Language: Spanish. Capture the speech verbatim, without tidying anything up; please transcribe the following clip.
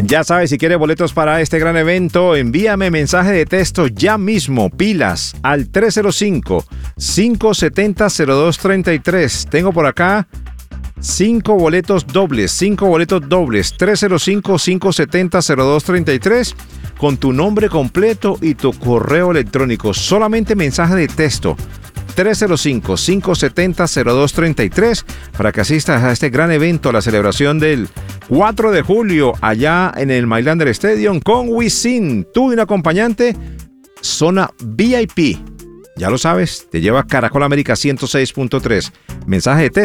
Ya sabes, si quieres boletos para este gran evento, envíame mensaje de texto ya mismo, pilas, al tres cero cinco, cinco siete cero, cero dos tres tres. Tengo por acá cinco boletos dobles, cinco boletos dobles, tres cero cinco, cinco siete cero, cero dos tres tres, con tu nombre completo y tu correo electrónico. Solamente mensaje de texto. tres cero cinco, cinco siete cero, cero dos tres tres para que asistas a este gran evento, la celebración del cuatro de julio allá en el Mailander Stadium con Wisin. Tú y un acompañante, zona V I P. Ya lo sabes, te lleva Caracol América ciento seis punto tres. Mensaje de texto.